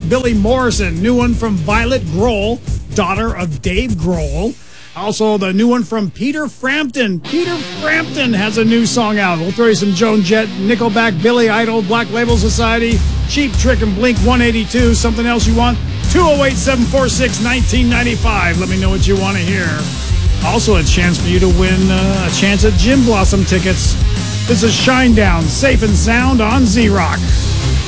Billy Morrison. New one from Violet Grohl, daughter of Dave Grohl. Also, the new one from Peter Frampton. Peter Frampton has a new song out. We'll throw you some Joan Jett, Nickelback, Billy Idol, Black Label Society, Cheap Trick, and Blink 182. Something else you want? 208-746-1995. Let me know what you want to hear. Also, a chance for you to win a chance at Gin Blossom tickets. This is Shinedown, Safe and Sound on Z-Rock.